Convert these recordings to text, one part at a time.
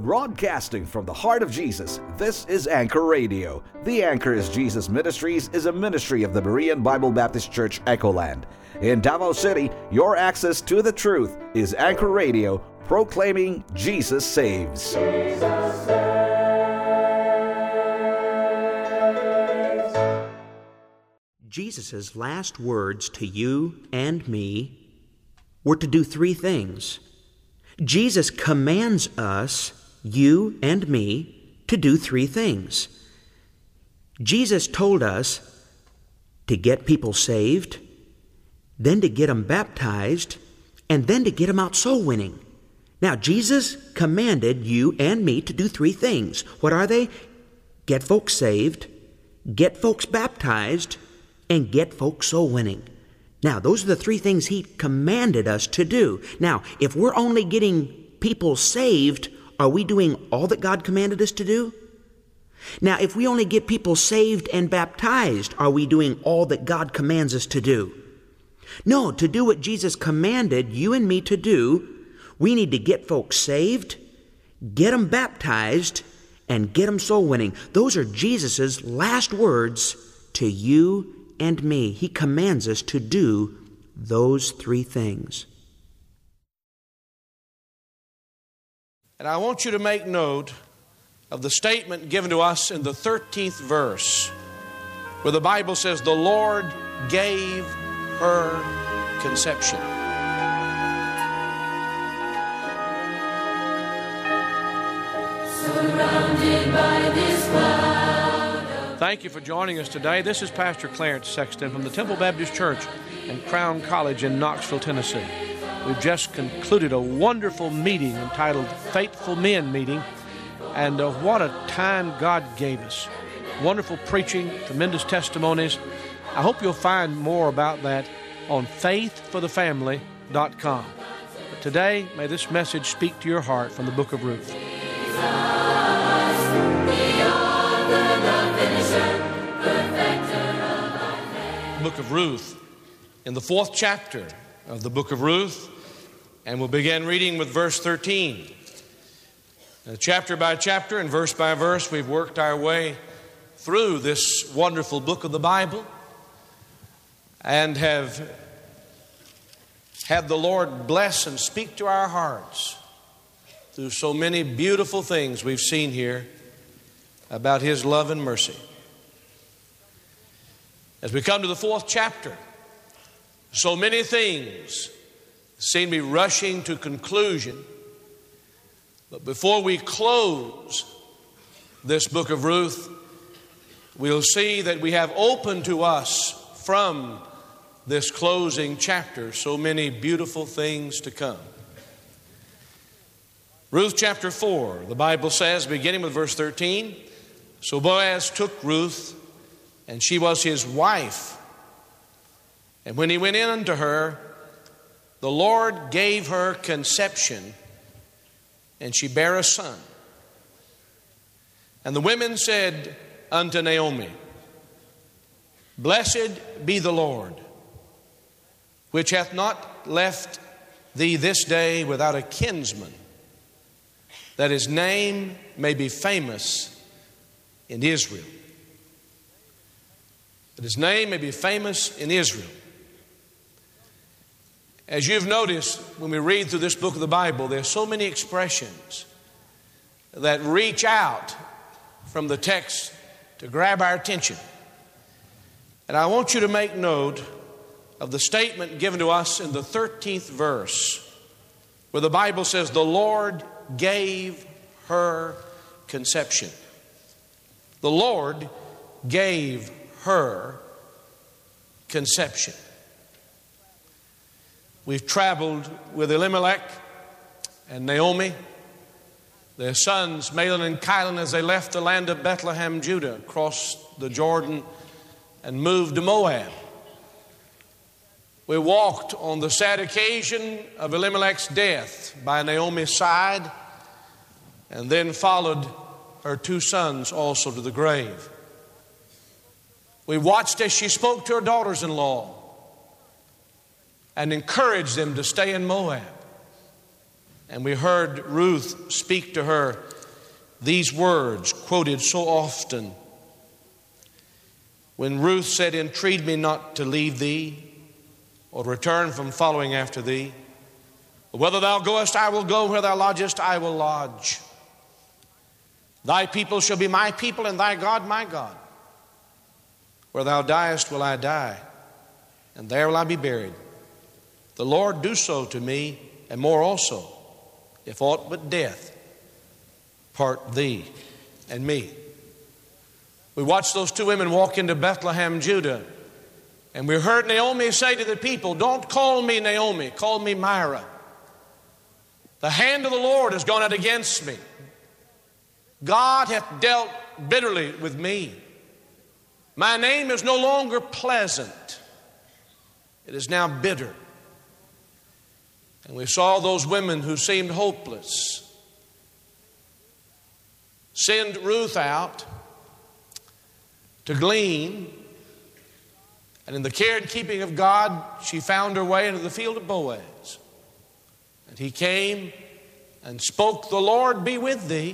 Broadcasting from the heart of Jesus, this is Anchor Radio. The Anchor is Jesus Ministries is a ministry of the Berean Bible Baptist Church, Echoland. In Davao City, your access to the truth is Anchor Radio, proclaiming Jesus saves. Jesus saves. Jesus' last words to you and me were to do three things. Jesus commands us, you and me, to do three things. Jesus told us to get people saved, then to get them baptized, and then to get them out soul winning. Now, Jesus commanded you and me to do three things. What are they? Get folks saved, get folks baptized, and get folks soul winning. Now, those are the three things He commanded us to do. Now, if we're only getting people saved, are we doing all that God commanded us to do? Now, if we only get people saved and baptized, are we doing all that God commands us to do? No, to do what Jesus commanded you and me to do, we need to get folks saved, get them baptized, and get them soul winning. Those are Jesus' last words to you and me. He commands us to do those three things. And I want you to make note of the statement given to us in the 13th verse, where the Bible says, the Lord gave her conception. Surrounded by this cloud. Thank you for joining us today. This is Pastor Clarence Sexton from the Temple Baptist Church and Crown College in Knoxville, Tennessee. We've just concluded a wonderful meeting entitled Faithful Men Meeting, and what a time God gave us. Wonderful preaching, tremendous testimonies. I hope you'll find more about that on faithforthefamily.com. But today, may this message speak to your heart from the book of Ruth. Book of Ruth, in the 4th chapter of the book of Ruth, and we'll begin reading with verse 13. Chapter by chapter and verse by verse, we've worked our way through this wonderful book of the Bible and have had the Lord bless and speak to our hearts through so many beautiful things we've seen here about His love and mercy. As we come to the 4th chapter, so many things seem to be rushing to conclusion. But before we close this book of Ruth, we'll see that we have open to us from this closing chapter so many beautiful things to come. Ruth chapter 4, the Bible says, beginning with verse 13, so Boaz took Ruth, and she was his wife. And when he went in unto her, the Lord gave her conception, and she bare a son. And the women said unto Naomi, Blessed be the Lord, which hath not left thee this day without a kinsman, that his name may be famous in Israel. That his name may be famous in Israel. As you've noticed, when we read through this book of the Bible, there's so many expressions that reach out from the text to grab our attention. And I want you to make note of the statement given to us in the 13th verse, where the Bible says, the Lord gave her conception. The Lord gave her conception. We've traveled with Elimelech and Naomi, their sons Mahlon and Chilion, as they left the land of Bethlehem, Judah, crossed the Jordan and moved to Moab. We walked on the sad occasion of Elimelech's death by Naomi's side, and then followed her two sons also to the grave. We watched as she spoke to her daughters-in-law and encouraged them to stay in Moab And we heard Ruth speak to her these words, quoted so often. When Ruth said, "Entreat me not to leave thee, or return from following after thee. Whether thou goest, I will go. Where thou lodgest, I will lodge. Thy people shall be my people, and thy God my God. Where thou diest will I die, and there will I be buried. The Lord do so to me, and more also, if aught but death part thee and me." We watched those two women walk into Bethlehem, Judah, and we heard Naomi say to the people, "Don't call me Naomi, call me Myra. The hand of the Lord has gone out against me. God hath dealt bitterly with me. My name is no longer pleasant. It is now bitter." And we saw those women who seemed hopeless send Ruth out to glean. And in the care and keeping of God, she found her way into the field of Boaz. And he came and spoke, "The Lord be with thee,"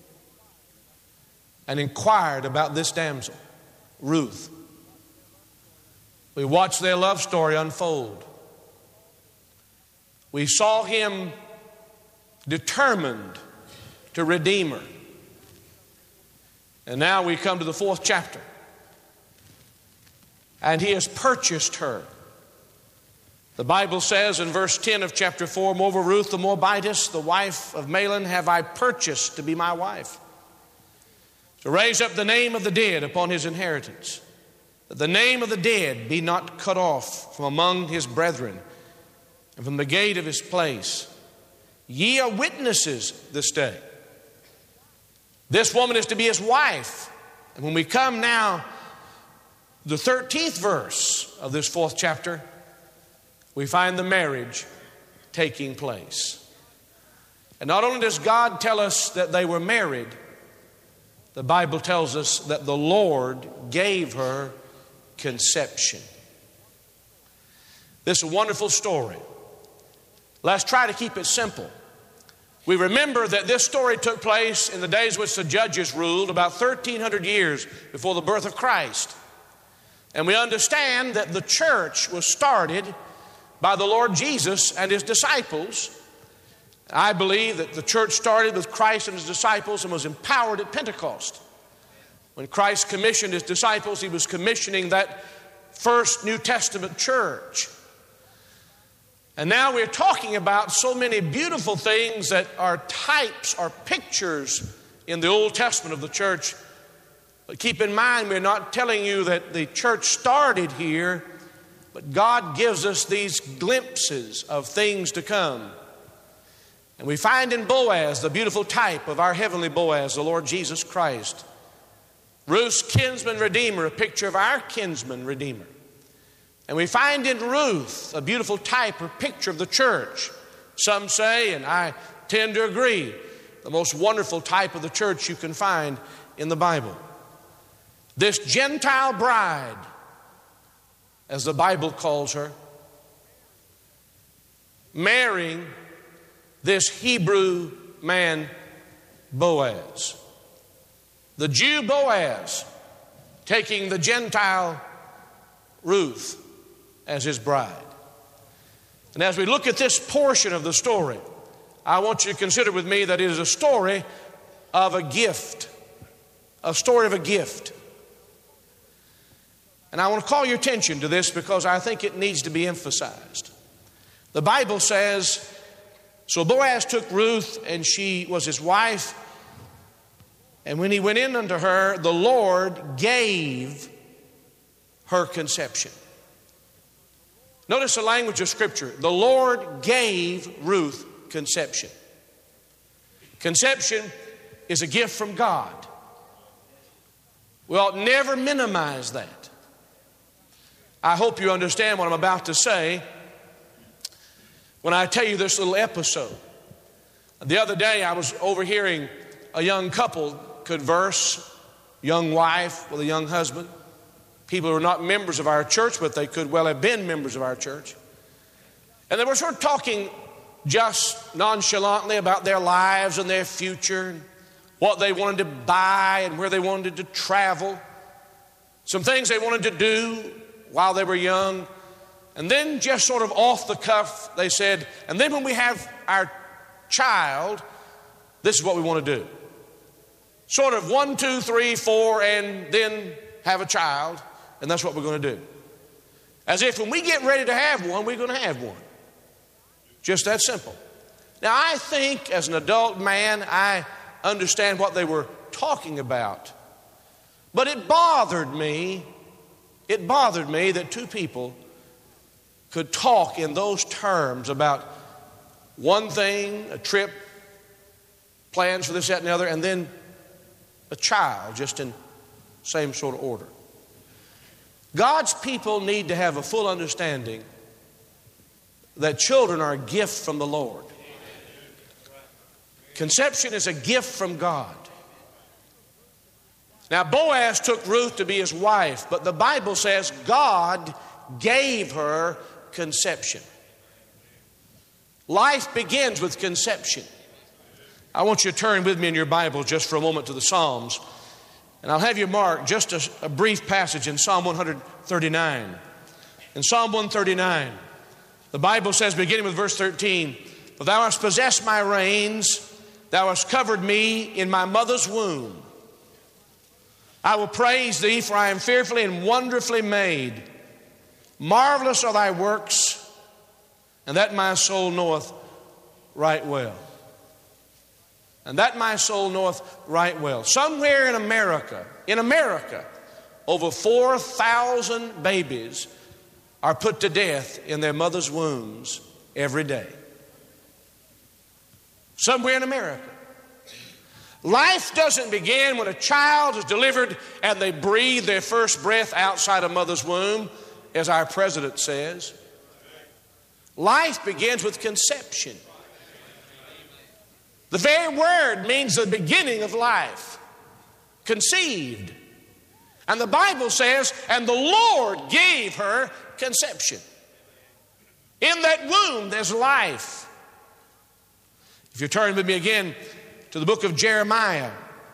and inquired about this damsel, Ruth. We watched their love story unfold. We saw him determined to redeem her. And now we come to the 4th chapter. And he has purchased her. The Bible says in verse 10 of chapter 4, "Moreover, Ruth the Moabitess, the wife of Mahlon, have I purchased to be my wife, to raise up the name of the dead upon his inheritance, that the name of the dead be not cut off from among his brethren, and from the gate of his place. Ye are witnesses this day." This woman is to be his wife. And when we come now to the 13th verse of this 4th chapter, we find the marriage taking place. And not only does God tell us that they were married, the Bible tells us that the Lord gave her conception. This is a wonderful story. Let's try to keep it simple. We remember that this story took place in the days which the judges ruled, about 1,300 years before the birth of Christ. And we understand that the church was started by the Lord Jesus and his disciples. I believe that the church started with Christ and his disciples and was empowered at Pentecost. When Christ commissioned his disciples, he was commissioning that first New Testament church. And now we're talking about so many beautiful things that are types or pictures in the Old Testament of the church. But keep in mind, we're not telling you that the church started here, but God gives us these glimpses of things to come. And we find in Boaz the beautiful type of our heavenly Boaz, the Lord Jesus Christ. Ruth's kinsman redeemer, a picture of our kinsman redeemer. And we find in Ruth a beautiful type or picture of the church. Some say, and I tend to agree, the most wonderful type of the church you can find in the Bible. This Gentile bride, as the Bible calls her, marrying this Hebrew man, Boaz. The Jew Boaz taking the Gentile Ruth as his bride. And as we look at this portion of the story, I want you to consider with me that it is a story of a gift. A story of a gift. And I want to call your attention to this because I think it needs to be emphasized. The Bible says, so Boaz took Ruth, and she was his wife. And when he went in unto her, the Lord gave her conception. Notice the language of Scripture. The Lord gave Ruth conception. Conception is a gift from God. We ought never minimize that. I hope you understand what I'm about to say when I tell you this little episode. The other day I was overhearing a young couple converse, young wife with a young husband. People who are not members of our church, but they could well have been members of our church. And they were sort of talking just nonchalantly about their lives and their future, and what they wanted to buy and where they wanted to travel, some things they wanted to do while they were young. And then just sort of off the cuff, they said, and then when we have our child, this is what we want to do. Sort of 1, 2, 3, 4, and then have a child, and that's what we're going to do. As if when we get ready to have one, we're going to have one. Just that simple. Now, I think as an adult man, I understand what they were talking about. But it bothered me that two people could talk in those terms about one thing, a trip, plans for this, that, and the other, and then a child, just in same sort of order. God's people need to have a full understanding that children are a gift from the Lord. Conception is a gift from God. Now, Boaz took Ruth to be his wife, but the Bible says God gave her conception. Life begins with conception. I want you to turn with me in your Bible just for a moment to the Psalms. And I'll have you mark just a brief passage in Psalm 139. In Psalm 139, the Bible says, beginning with verse 13, "For thou hast possessed my reins, thou hast covered me in my mother's womb. I will praise thee, for I am fearfully and wonderfully made. Marvelous are thy works, and that my soul knoweth right well." And that my soul knoweth right well. Somewhere in America, over 4,000 babies are put to death in their mother's wombs every day. Somewhere in America. Life doesn't begin when a child is delivered and they breathe their first breath outside a mother's womb, as our president says. Life begins with conception. The very word means the beginning of life. Conceived. And the Bible says, and the Lord gave her conception. In that womb there's life. If you turn with me again to the book of Jeremiah,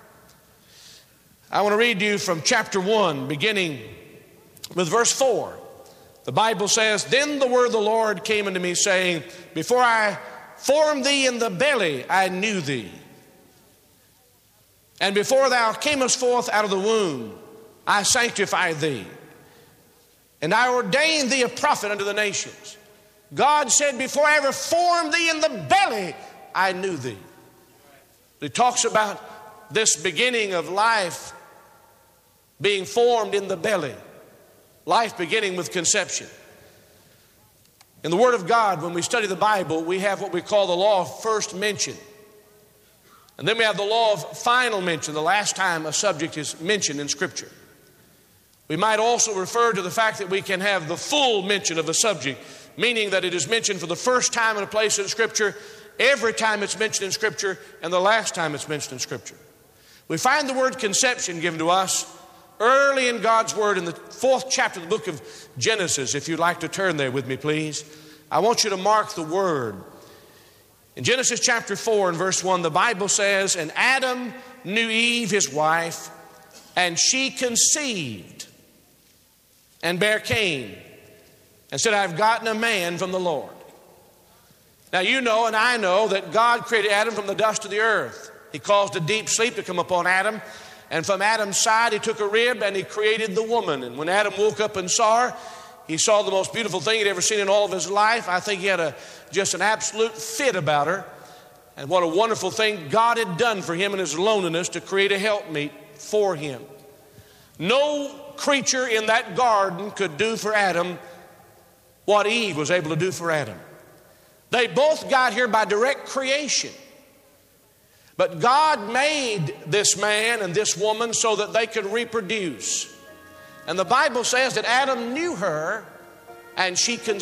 I want to read to you from chapter 1, beginning with verse 4. The Bible says, "Then the word of the Lord came unto me, saying, Before I formed thee in the belly, I knew thee. And before thou camest forth out of the womb, I sanctified thee. And I ordained thee a prophet unto the nations." God said, before I ever formed thee in the belly, I knew thee. He talks about this beginning of life being formed in the belly. Life beginning with conception. In the Word of God, when we study the Bible, we have what we call the law of first mention. And then we have the law of final mention, the last time a subject is mentioned in Scripture. We might also refer to the fact that we can have the full mention of a subject, meaning that it is mentioned for the first time in a place in Scripture, every time it's mentioned in Scripture, and the last time it's mentioned in Scripture. We find the word conception given to us early in God's Word in the 4th chapter of the book of Genesis. If you'd like to turn there with me, please. I want you to mark the word. In Genesis chapter 4 and verse 1, the Bible says, "And Adam knew Eve his wife, and she conceived and bare Cain, and said, I have gotten a man from the Lord." Now you know and I know that God created Adam from the dust of the earth. He caused a deep sleep to come upon Adam. And from Adam's side, he took a rib and he created the woman. And when Adam woke up and saw her, he saw the most beautiful thing he'd ever seen in all of his life. I think he had just an absolute fit about her. And what a wonderful thing God had done for him in his loneliness to create a helpmeet for him. No creature in that garden could do for Adam what Eve was able to do for Adam. They both got here by direct creation. But God made this man and this woman so that they could reproduce. And the Bible says that Adam knew her and she conceived.